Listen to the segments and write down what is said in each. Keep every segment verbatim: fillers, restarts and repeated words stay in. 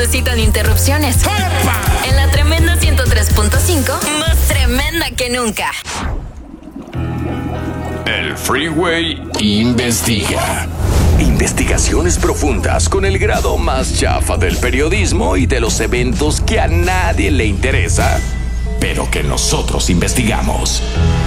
necesitan interrupciones. ¡Epa! En la tremenda ciento tres punto cinco, más tremenda que nunca. El Freeway investiga. Investigaciones profundas con el grado más chafa del periodismo y de los eventos que a nadie le interesa, pero que nosotros investigamos.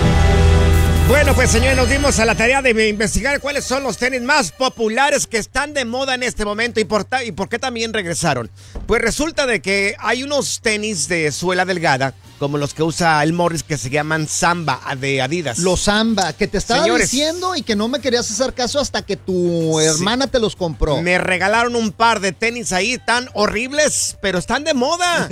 Bueno, pues señores, nos dimos a la tarea de investigar cuáles son los tenis más populares que están de moda en este momento y por, ta- y por qué también regresaron. Pues resulta de que hay unos tenis de suela delgada, como los que usa el Morris, que se llaman Samba, de Adidas. Los Samba, que te estaba Señores, diciendo y que no me querías hacer caso hasta que tu hermana sí, te los compró. Me regalaron un par de tenis ahí tan horribles, pero están de moda.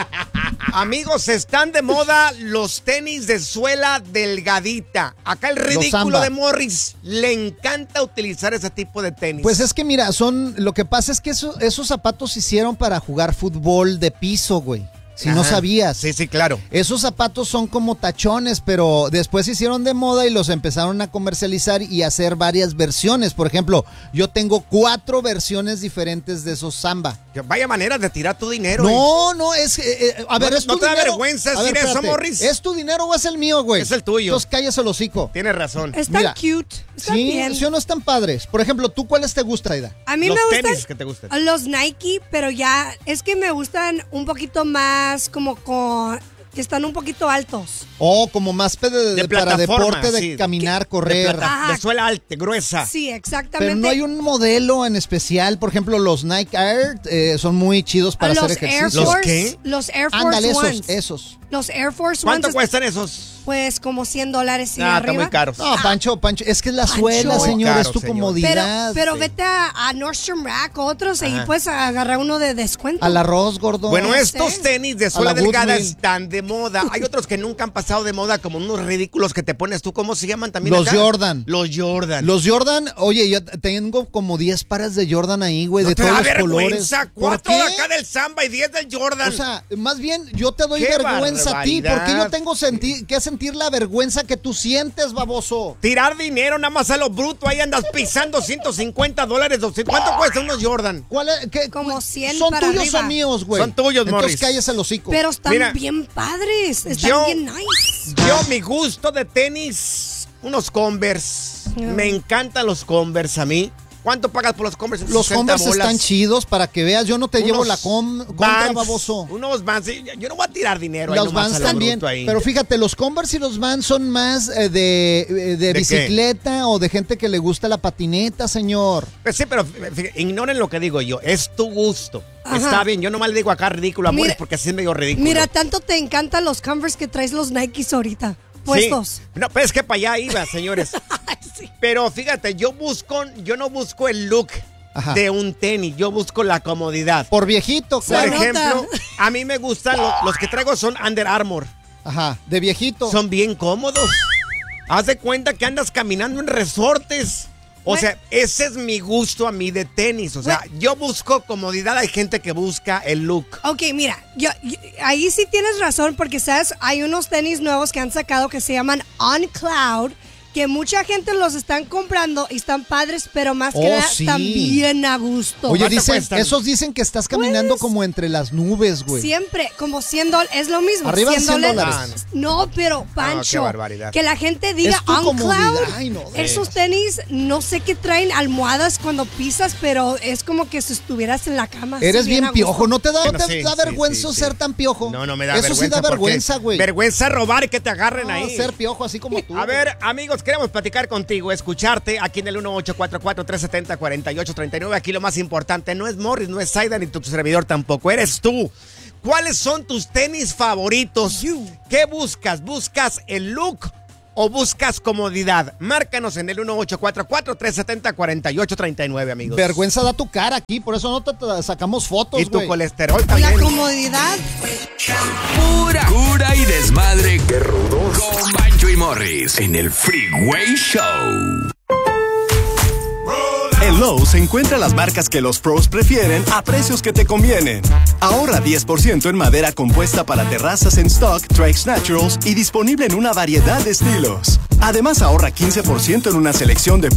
Amigos, están de moda los tenis de suela delgadita. Acá el ridículo de Morris le encanta utilizar ese tipo de tenis. Pues es que mira, son, lo que pasa es que eso, esos zapatos se hicieron para jugar fútbol de piso, güey. Si Ajá. no sabías. Sí, sí, claro. Esos zapatos son como tachones, pero después se hicieron de moda y los empezaron a comercializar y a hacer varias versiones. Por ejemplo, yo tengo cuatro versiones diferentes de esos Samba. Que vaya manera de tirar tu dinero. No, eh. no, es... Eh, a ver, no, es tu ¿no te dinero. da vergüenza decir ver, eso, Morris? ¿Es tu dinero o es el mío, güey? Es el tuyo. Entonces cállese el hocico. Tienes razón. Están Mira, cute. Están sí, bien. sí o no están padres. Por ejemplo, ¿tú cuáles te gusta, Aida? A mí los me gustan tenis que te gustan. Los Nike, pero ya es que me gustan un poquito más como con que están un poquito altos. Oh, como más pe- de, de para deporte, de sí. caminar, ¿Qué? correr. De, plata, de suela alta, gruesa. Sí, exactamente. Pero no hay un modelo en especial. Por ejemplo, los Nike Air eh, son muy chidos para los hacer ejercicio. Air Force, ¿Los qué? Los Air Force Ándale, Ones. esos, esos. Los Air Force ¿Cuánto Ones. cuestan esos? Pues como cien dólares y Ah, arriba. están muy caros. No, Pancho, Pancho, es que es la Pancho. suela, señor, Caro, es tu señor. comodidad. Pero, pero sí. vete a, a Nordstrom Rack o otros Ajá. y puedes agarrar uno de descuento. Al arroz, gordo. Bueno, No estos sé. tenis de suela A la delgada Goodwill. están de moda. Hay otros que nunca han pasado de moda, como unos ridículos que te pones tú. ¿Cómo se llaman también Los acá? Jordan. Los Jordan. Los Jordan, oye, yo tengo como diez pares de Jordan ahí, güey, ¿No de te todos da los colores. vergüenza? ¿Por Cuatro de qué? acá del Samba y diez del Jordan. O sea, más bien yo te doy ¡Qué vergüenza a ti, barbaridad! porque yo tengo senti- que sentir la vergüenza que tú sientes, baboso. Tirar dinero nada más a lo bruto. Ahí andas pisando ciento cincuenta dólares. doscientos. ¿Cuánto cuesta unos Jordan? ¿Cuál es? ¿Qué? Como cien ¿Son para tuyos arriba. o míos, güey? Son tuyos, Entonces Morris. cállese el hocico. Pero están Mira, bien padres. Están yo- bien nice. Yo, mi gusto de tenis, unos Converse. Yeah. Me encantan los Converse a mí. ¿Cuánto pagas por los Converse? Los sesenta Converse bolas. están chidos para que veas. Yo no te llevo Unos la com contra, Vans, baboso. Unos Vans. Yo no voy a tirar dinero. ahí Los nomás a Vans lo también, bruto ahí. pero fíjate, los Converse y los Vans son más eh, de, eh, de, ¿De bicicleta o de gente que le gusta la patineta, señor. Pues sí, pero fíjate, ignoren lo que digo yo. Es tu gusto. Ajá. Está bien. Yo nomás le digo acá ridículo, amores, Mira- porque así es medio ridículo. Mira, tanto te encantan los Converse que traes los Nikes ahorita. Puestos. Sí. No, pero es que para allá iba, señores. Sí. Pero fíjate, yo busco, yo no busco el look Ajá. de un tenis, yo busco la comodidad. Por viejito, Se Por claro. nota. ejemplo, a mí me gustan, lo- los que traigo son Under Armour. Ajá, de viejito. Son bien cómodos. Haz de cuenta que andas caminando en resortes. O Bueno. sea, ese es mi gusto a mí de tenis. O sea, yo busco comodidad, hay gente que busca el look. Ok, mira, yo, yo- ahí sí tienes razón porque, ¿sabes? Hay unos tenis nuevos que han sacado que se llaman On Cloud, que mucha gente los están comprando y están padres, pero más que Oh, nada sí. están bien a gusto. Oye, ¿Cuánto dicen, cuestan? esos dicen que estás caminando Pues, como entre las nubes, güey. Siempre, como cien dólares, es lo mismo. Arriba de cien dólares. Ah, No, pero Pancho, qué barbaridad. que la gente diga Es tu On comodidad. Cloud. Ay, no, de Esos tenis, no sé qué traen almohadas cuando pisas, pero es como que si estuvieras en la cama. Eres así bien a gusto. piojo, ¿no te da, Bueno, no te sí, da sí, vergüenza sí, sí. ser tan piojo? No, no me da Eso vergüenza. sí da porque vergüenza, güey. Vergüenza robar y que te agarren No, ahí. ser piojo así como tú. A ver, amigos, queremos platicar contigo, escucharte aquí en el uno ocho cuatro cuatro, tres siete cero, cuatro ocho tres nueve. Aquí lo más importante no es Morris, no es Zayda, ni tu servidor tampoco, eres tú. ¿Cuáles son tus tenis favoritos? ¿Qué buscas? ¿Buscas el look o buscas comodidad? Márcanos en el uno ocho cuatro cuatro, tres siete cero, cuatro ocho tres nueve, amigos. Vergüenza da tu cara aquí, por eso no te, te sacamos fotos, Y tu güey. colesterol La también. comodidad. Pura cura y desmadre. ¡Qué rudos! Con Bancho y Morris en el Freeway Show. En Lowe's encuentra las marcas que los pros prefieren a precios que te convienen. Ahorra diez por ciento en madera compuesta para terrazas en stock Trex Naturals y disponible en una variedad de estilos. Además, ahorra quince por ciento en una selección de